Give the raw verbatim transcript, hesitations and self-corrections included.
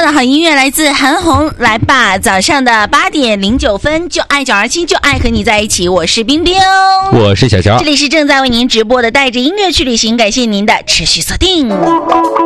的好音乐来自韩红，来吧！早上的八点零九分，就爱九二七，就爱和你在一起。我是冰冰， 我是小乔， 这里是正在为您直播的带着音乐去旅行，感谢您的持续锁定。